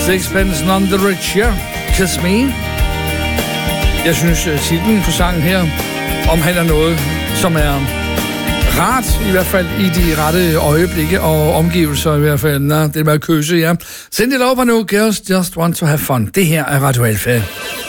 Sixpence None the Richer, Kiss Me. Jeg synes, titlen på sangen her omhandler noget, som er rart, i hvert fald i de rette øjeblikke og omgivelser i hvert fald. Nå, det er bare kysse, ja. Send it over nu, girls just want to have fun. Det her er Radio Alfa.